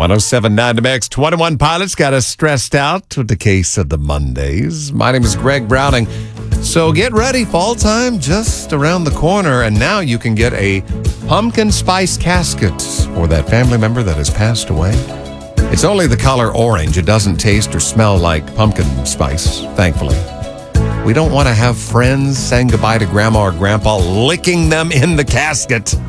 1079 The Mix. 21 Pilots got us stressed out with the case of the Mondays. My name is Greg Browning. So get ready, fall time just around the corner. And now you can get a pumpkin spice casket for that family member that has passed away. It's only the color orange. It doesn't taste or smell like pumpkin spice, thankfully. We don't want to have friends saying goodbye to grandma or grandpa licking them in the casket.